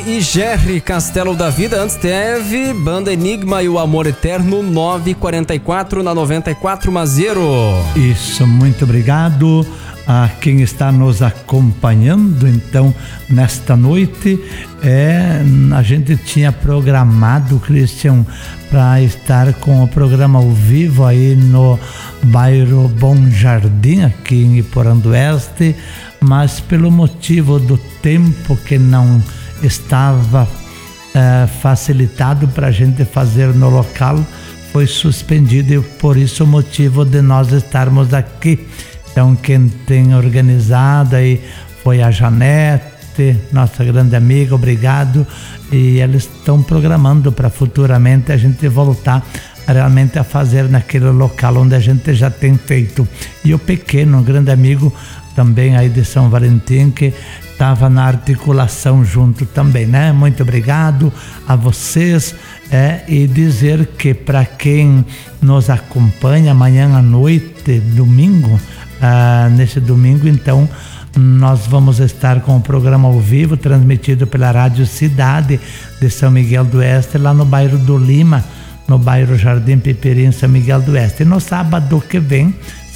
e Jerry, Castelo da Vida. Antes teve Banda Enigma e o Amor Eterno, 9h44 na 94 Mazeiro. Isso, muito obrigado a quem está nos acompanhando. Então, nesta noite, a gente tinha programado, Christian, para estar com o programa ao vivo aí no bairro Bom Jardim, aqui em Iporã do Oeste, mas pelo motivo do tempo que não estava facilitado para a gente fazer no local, foi suspendido, e por isso o motivo de nós estarmos aqui. Então, quem tem organizado aí foi a Janete, nossa grande amiga, obrigado. E eles estão programando para futuramente a gente voltar realmente a fazer naquele local onde a gente já tem feito. E o Pequeno, um grande amigo também aí de São Valentim, que estava na articulação junto também, né? Muito obrigado a vocês, e dizer que para quem nos acompanha amanhã à noite, domingo, nesse domingo, então, nós vamos estar com o programa ao vivo, transmitido pela Rádio Cidade de São Miguel do Oeste, lá no bairro do Lima, no bairro Jardim Peperim, São Miguel do Oeste. E no sábado que vem,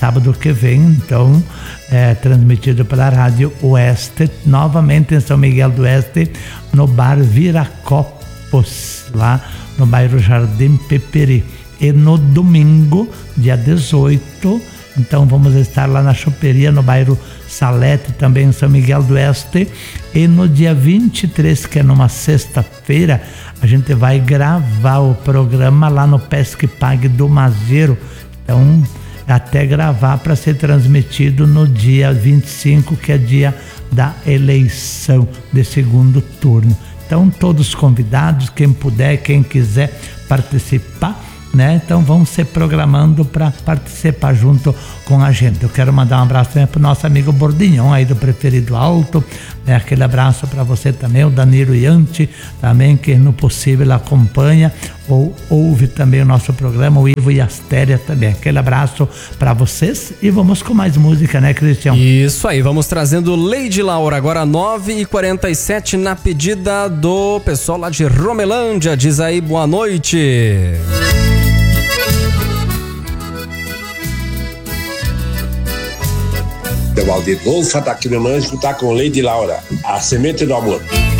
então, transmitido pela Rádio Oeste, novamente em São Miguel do Oeste, no bar Viracopos, lá no bairro Jardim Peperim. E no domingo, dia 18, então vamos estar lá na choperia, no bairro Salete, também em São Miguel do Oeste. E no dia 23, que é numa sexta-feira, a gente vai gravar o programa lá no Pesque Pague do Mazeiro. Então, até gravar para ser transmitido no dia 25, que é dia da eleição de segundo turno. Então, todos convidados, quem puder, quem quiser participar, né? Então vamos se programando para participar junto com a gente. Eu quero mandar um abraço também para o nosso amigo Bordinhão aí do Preferido Alto, né? Aquele abraço para você também, o Danilo Iante também, que no possível acompanha ou ouve também o nosso programa, o Ivo e a Astéria também. Aquele abraço para vocês, e vamos com mais música, né, Cristian? Isso aí, vamos trazendo Lady Laura, agora 9h47, na pedida do pessoal lá de Romelândia. Diz aí, boa noite. O Valdidolfa tá aqui no Manjo, tá com Lady Laura, a semente do amor.